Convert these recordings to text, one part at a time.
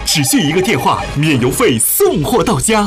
只需一个电话，免邮费送货到家。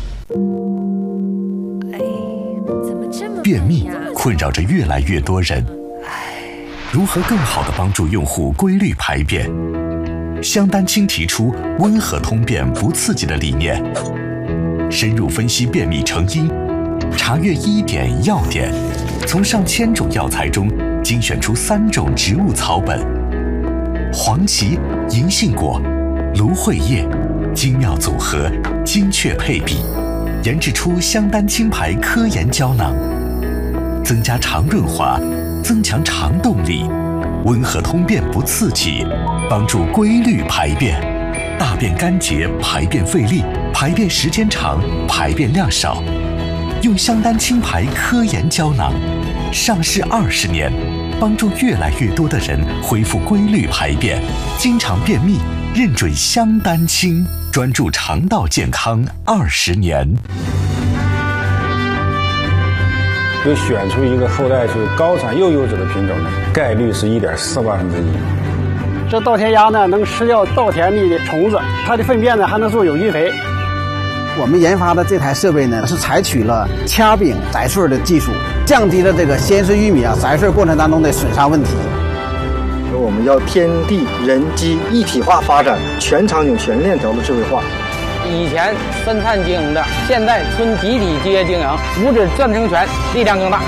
便秘困扰着越来越多人，如何更好地帮助用户规律排便？香丹青提出温和通便不刺激的理念，深入分析便秘成因，查阅医典药典，从上千种药材中精选出3种植物草本，黄芪、银杏果、芦荟叶，精妙组合，精确配比，研制出香丹青牌科研胶囊，增加肠润滑，增强肠动力，温和通便不刺激，帮助规律排便，大便干结，排便费力，排便时间长，排便量少。用香丹青牌科研胶囊，上市20年，帮助越来越多的人恢复规律排便，经常便秘，认准香丹青，专注肠道健康20年。 就选出一个后代是高产又优质的品种呢，概率是1.4%。 这稻田鸭呢，能吃掉稻田里的虫子，它的粪便呢还能做有机肥。 我们研发的这台设备呢，是采取了掐柄摘穗的技术，降低了这个鲜穗玉米摘穗过程当中的损伤问题。 我们要天地人机一体化发展，全场景全链条的智慧化。 以前分摊经营的，现在村集体集约经营，五指赞成权力量更大。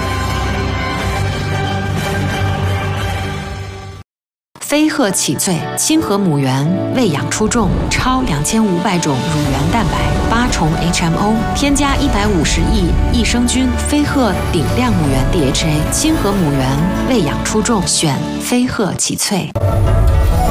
飞鹤启萃清河母源，喂养出众，超2500种乳源蛋白，8重 HMO， 添加150亿益生菌，飞鹤顶量母源 DHA， 清河母源，喂养出众，选飞鹤启萃。